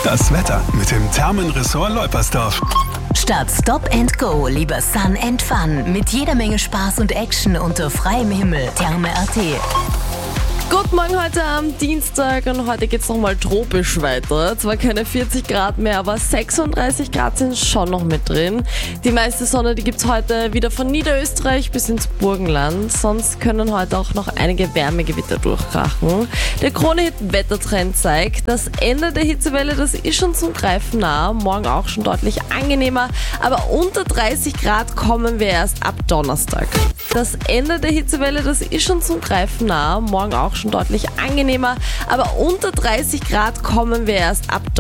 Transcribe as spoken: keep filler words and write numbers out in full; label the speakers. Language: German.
Speaker 1: Das Wetter mit dem Thermenressort Leupersdorf.
Speaker 2: Statt Stop and Go lieber Sun and Fun mit jeder Menge Spaß und Action unter freiem Himmel. Therme Punkt at.
Speaker 3: Guten Morgen heute am Dienstag und heute geht's nochmal tropisch weiter. Zwar keine vierzig Grad mehr, aber sechsunddreißig Grad sind schon noch mit drin. Die meiste Sonne, die gibt's heute wieder von Niederösterreich bis ins Burgenland. Sonst können heute auch noch einige Wärmegewitter durchkrachen. Der Krone-Hit-Wettertrend zeigt, das Ende der Hitzewelle, das ist schon zum Greifen nah. Morgen auch schon deutlich angenehmer, aber unter dreißig Grad kommen wir erst ab Donnerstag. Das Ende der Hitzewelle, das ist schon zum Greifen nah. Morgen auch schon deutlich angenehmer, aber unter dreißig Grad kommen wir erst ab